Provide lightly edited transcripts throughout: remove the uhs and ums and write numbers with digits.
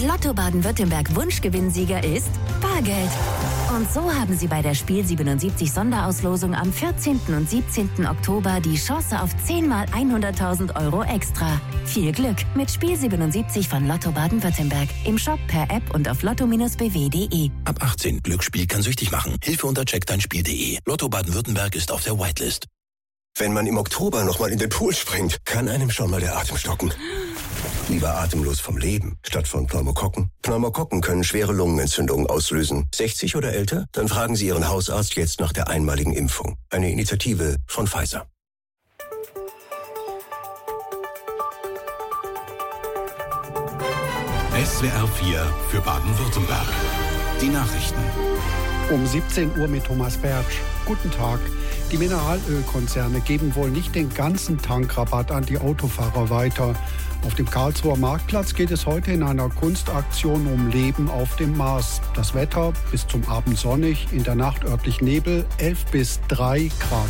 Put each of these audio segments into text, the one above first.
Lotto Baden-Württemberg Wunschgewinnsieger ist Bargeld. Und so haben Sie bei der Spiel 77 Sonderauslosung am 14. und 17. Oktober die Chance auf 10 mal 100.000 € extra. Viel Glück mit Spiel 77 von Lotto Baden-Württemberg. Im Shop, per App und auf lotto-bw.de. Ab 18. Glücksspiel kann süchtig machen. Hilfe unter checkdeinspiel.de. Lotto Baden-Württemberg ist auf der Whitelist. Wenn man im Oktober nochmal in den Pool springt, kann einem schon mal der Atem stocken. Lieber atemlos vom Leben, statt von Pneumokokken. Pneumokokken können schwere Lungenentzündungen auslösen. 60 oder älter? Dann fragen Sie Ihren Hausarzt jetzt nach der einmaligen Impfung. Eine Initiative von Pfizer. SWR 4 für Baden-Württemberg. Die Nachrichten. Um 17 Uhr mit Thomas Bertsch. Guten Tag. Die Mineralölkonzerne geben wohl nicht den ganzen Tankrabatt an die Autofahrer weiter. Auf dem Karlsruher Marktplatz geht es heute in einer Kunstaktion um Leben auf dem Mars. Das Wetter bis zum Abend sonnig, in der Nacht örtlich Nebel, 11 bis 3 Grad.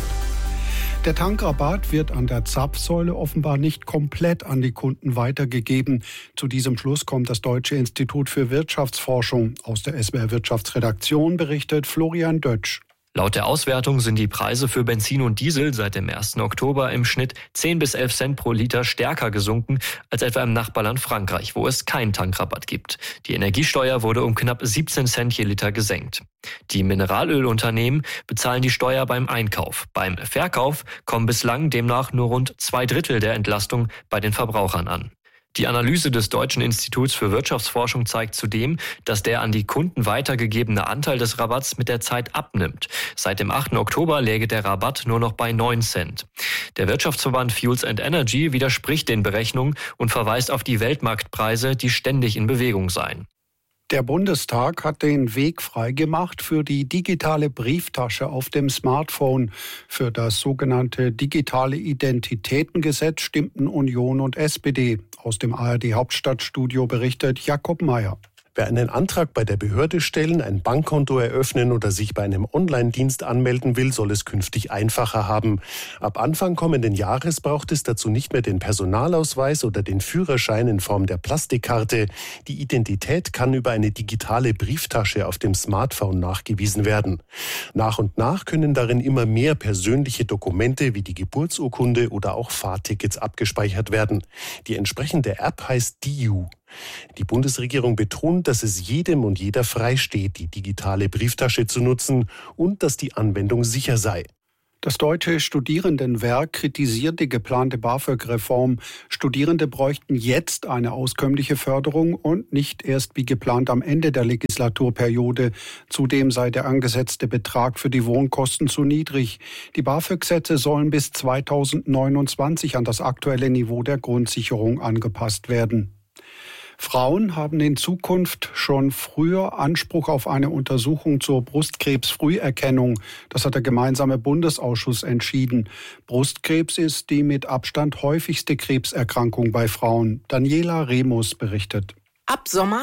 Der Tankrabatt wird an der Zapfsäule offenbar nicht komplett an die Kunden weitergegeben. Zu diesem Schluss kommt das Deutsche Institut für Wirtschaftsforschung. Aus der SWR Wirtschaftsredaktion berichtet Florian Dötsch. Laut der Auswertung sind die Preise für Benzin und Diesel seit dem 1. Oktober im Schnitt 10 bis 11 Cent pro Liter stärker gesunken als etwa im Nachbarland Frankreich, wo es keinen Tankrabatt gibt. Die Energiesteuer wurde um knapp 17 Cent je Liter gesenkt. Die Mineralölunternehmen bezahlen die Steuer beim Einkauf. Beim Verkauf kommen bislang demnach nur rund 2/3 der Entlastung bei den Verbrauchern an. Die Analyse des Deutschen Instituts für Wirtschaftsforschung zeigt zudem, dass der an die Kunden weitergegebene Anteil des Rabatts mit der Zeit abnimmt. Seit dem 8. Oktober läge der Rabatt nur noch bei 9 Cent. Der Wirtschaftsverband Fuels and Energy widerspricht den Berechnungen und verweist auf die Weltmarktpreise, die ständig in Bewegung seien. Der Bundestag hat den Weg freigemacht für die digitale Brieftasche auf dem Smartphone. Für das sogenannte digitale Identitätengesetz stimmten Union und SPD. Aus dem ARD-Hauptstadtstudio berichtet Jakob Mayer. Wer einen Antrag bei der Behörde stellen, ein Bankkonto eröffnen oder sich bei einem Online-Dienst anmelden will, soll es künftig einfacher haben. Ab Anfang kommenden Jahres braucht es dazu nicht mehr den Personalausweis oder den Führerschein in Form der Plastikkarte. Die Identität kann über eine digitale Brieftasche auf dem Smartphone nachgewiesen werden. Nach und nach können darin immer mehr persönliche Dokumente wie die Geburtsurkunde oder auch Fahrtickets abgespeichert werden. Die entsprechende App heißt DIU. Die Bundesregierung betont, dass es jedem und jeder frei steht, die digitale Brieftasche zu nutzen und dass die Anwendung sicher sei. Das Deutsche Studierendenwerk kritisiert die geplante BAföG-Reform. Studierende bräuchten jetzt eine auskömmliche Förderung und nicht erst wie geplant am Ende der Legislaturperiode. Zudem sei der angesetzte Betrag für die Wohnkosten zu niedrig. Die BAföG-Sätze sollen bis 2029 an das aktuelle Niveau der Grundsicherung angepasst werden. Frauen haben in Zukunft schon früher Anspruch auf eine Untersuchung zur Brustkrebsfrüherkennung. Das hat der gemeinsame Bundesausschuss entschieden. Brustkrebs ist die mit Abstand häufigste Krebserkrankung bei Frauen. Daniela Remus berichtet. Ab Sommer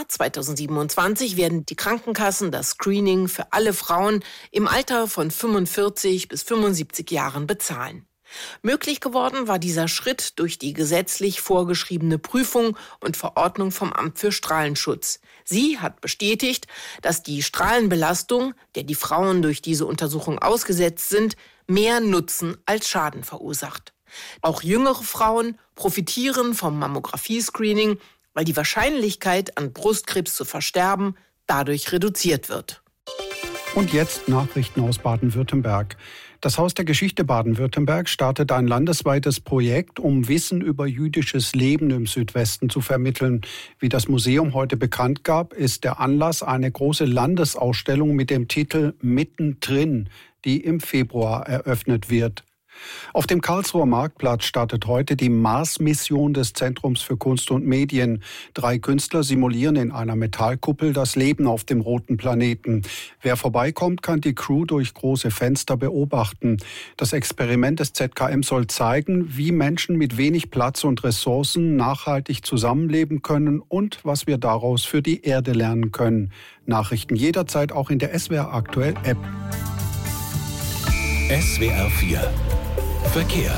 2027 werden die Krankenkassen das Screening für alle Frauen im Alter von 45 bis 75 Jahren bezahlen. Möglich geworden war dieser Schritt durch die gesetzlich vorgeschriebene Prüfung und Verordnung vom Amt für Strahlenschutz. Sie hat bestätigt, dass die Strahlenbelastung, der die Frauen durch diese Untersuchung ausgesetzt sind, mehr Nutzen als Schaden verursacht. Auch jüngere Frauen profitieren vom Mammographie-Screening, weil die Wahrscheinlichkeit, an Brustkrebs zu versterben, dadurch reduziert wird. Und jetzt Nachrichten aus Baden-Württemberg. Das Haus der Geschichte Baden-Württemberg startet ein landesweites Projekt, um Wissen über jüdisches Leben im Südwesten zu vermitteln. Wie das Museum heute bekannt gab, ist der Anlass eine große Landesausstellung mit dem Titel Mittendrin, die im Februar eröffnet wird. Auf dem Karlsruher Marktplatz startet heute die Mars-Mission des Zentrums für Kunst und Medien. 3 Künstler simulieren in einer Metallkuppel das Leben auf dem roten Planeten. Wer vorbeikommt, kann die Crew durch große Fenster beobachten. Das Experiment des ZKM soll zeigen, wie Menschen mit wenig Platz und Ressourcen nachhaltig zusammenleben können und was wir daraus für die Erde lernen können. Nachrichten jederzeit auch in der SWR Aktuell App. SWR 4 Verkehr.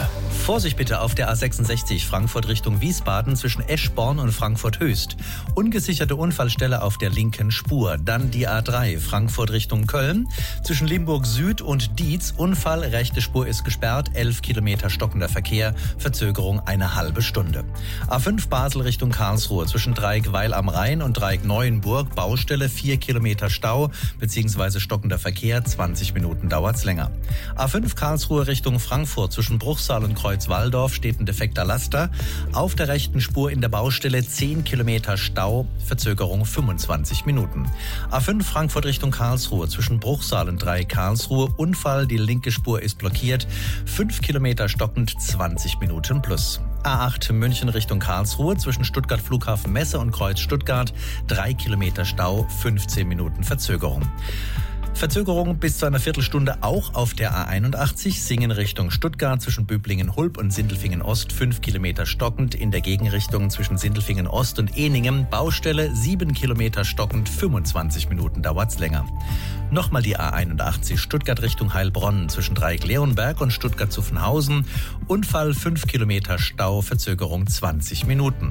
Vorsicht bitte auf der A66 Frankfurt Richtung Wiesbaden zwischen Eschborn und Frankfurt Höchst. Ungesicherte Unfallstelle auf der linken Spur. Dann die A3 Frankfurt Richtung Köln zwischen Limburg Süd und Dietz. Unfall, rechte Spur ist gesperrt, 11 Kilometer stockender Verkehr, Verzögerung eine halbe Stunde. A5 Basel Richtung Karlsruhe zwischen Dreieck Weil am Rhein und Dreieck Neuenburg. Baustelle, 4 Kilometer Stau bzw. stockender Verkehr, 20 Minuten dauert's länger. A5 Karlsruhe Richtung Frankfurt zwischen Bruchsal und Kreuzwaldorf steht ein defekter Laster. Auf der rechten Spur in der Baustelle 10 Kilometer Stau, Verzögerung 25 Minuten. A5 Frankfurt Richtung Karlsruhe zwischen Bruchsal und Dreieck Karlsruhe. Unfall, die linke Spur ist blockiert. 5 Kilometer stockend, 20 Minuten plus. A8 München Richtung Karlsruhe zwischen Stuttgart Flughafen Messe und Kreuz Stuttgart. 3 Kilometer Stau, 15 Minuten Verzögerung. Verzögerung bis zu einer Viertelstunde auch auf der A81 Singen Richtung Stuttgart zwischen Böblingen-Hulb und Sindelfingen-Ost 5 Kilometer stockend, in der Gegenrichtung zwischen Sindelfingen-Ost und Ehningen Baustelle 7 Kilometer stockend, 25 Minuten dauert's länger. Nochmal die A81 Stuttgart Richtung Heilbronn zwischen Dreieck-Leonberg und Stuttgart-Zuffenhausen. Unfall 5 Kilometer Stau, Verzögerung 20 Minuten.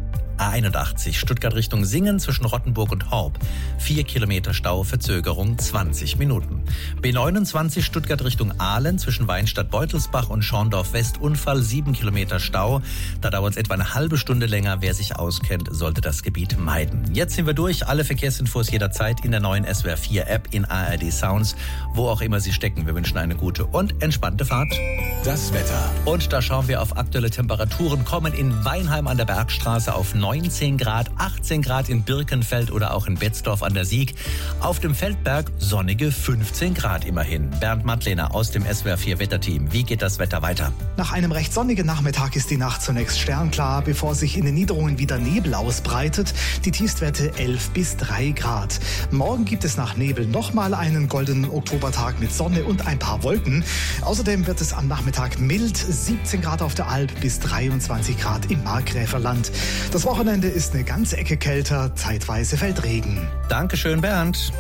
A81 Stuttgart Richtung Singen zwischen Rottenburg und Horb. 4 Kilometer Stau, Verzögerung 20 Minuten. B29 Stuttgart Richtung Aalen zwischen Weinstadt-Beutelsbach und Schorndorf-West. Unfall, 7 Kilometer Stau. Da dauert es etwa eine halbe Stunde länger. Wer sich auskennt, sollte das Gebiet meiden. Jetzt sind wir durch. Alle Verkehrsinfos jederzeit in der neuen SWR 4 App, in ARD Sounds, wo auch immer Sie stecken. Wir wünschen eine gute und entspannte Fahrt. Das Wetter. Und da schauen wir auf aktuelle Temperaturen. Kommen in Weinheim an der Bergstraße auf 19 Grad, 18 Grad in Birkenfeld oder auch in Betzdorf an der Sieg. Auf dem Feldberg sonnige 15 Grad immerhin. Bernd Mattlener aus dem SWR 4 Wetterteam. Wie geht das Wetter weiter? Nach einem recht sonnigen Nachmittag ist die Nacht zunächst sternklar, bevor sich in den Niederungen wieder Nebel ausbreitet. Die Tiefstwerte 11 bis 3 Grad. Morgen gibt es nach Nebel nochmal einen goldenen Oktobertag mit Sonne und ein paar Wolken. Außerdem wird es am Nachmittag mild, 17 Grad auf der Alp bis 23 Grad im Markgräferland. Das Wochenende ist eine ganze Ecke kälter, zeitweise fällt Regen. Dankeschön, Bernd.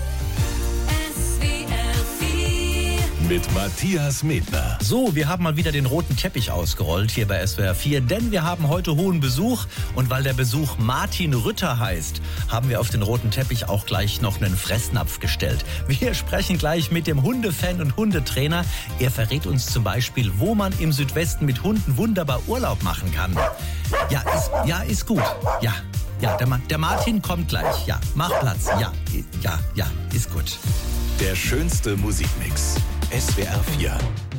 Mit Matthias Medner. So, wir haben mal wieder den roten Teppich ausgerollt hier bei SWR 4, denn wir haben heute hohen Besuch. Und weil der Besuch Martin Rütter heißt, haben wir auf den roten Teppich auch gleich noch einen Fressnapf gestellt. Wir sprechen gleich mit dem Hundefan und Hundetrainer. Er verrät uns zum Beispiel, wo man im Südwesten mit Hunden wunderbar Urlaub machen kann. Ist gut. Ja, der Martin kommt gleich. Ja, mach Platz. Ja, ist gut. Der schönste Musikmix. SWR 4.